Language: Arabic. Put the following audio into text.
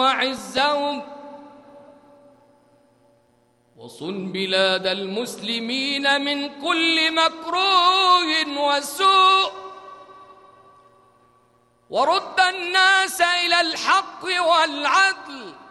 وعزهم، وصن بلاد المسلمين من كل مكروه وسوء، ورد الناس إلى الحق والعدل